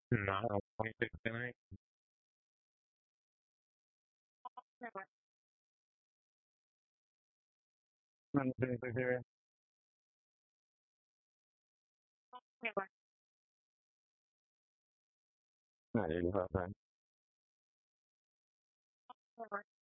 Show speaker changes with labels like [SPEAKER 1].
[SPEAKER 1] No, I'm 26 tonight. I'm 26 here. Not 85 cents.